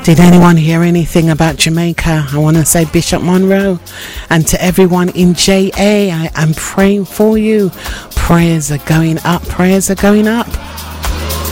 Did anyone hear anything about Jamaica? I want to say Bishop Monroe, and to everyone in JA, I am praying for you. Prayers are going up. Prayers are going up.